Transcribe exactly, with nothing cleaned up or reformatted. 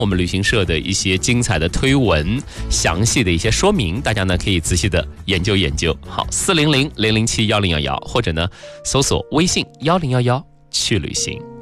我们旅行社的一些精彩的推文，详细的一些说明，大家呢可以仔细的研究研究。好，四零零零零七幺零幺幺，或者呢搜索微信幺零幺幺去旅行。